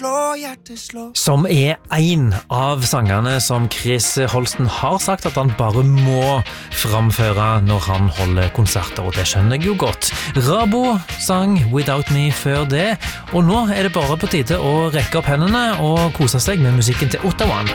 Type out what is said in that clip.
Som en av sangene som Chris Holsten har sagt at han bare må framføre når han holder konserter, og det skjønner jeg jo godt. Rabo sang Without Me før det, og nå er det bare på tide å rekke opp hendene og kose seg med musikken til Ottawa.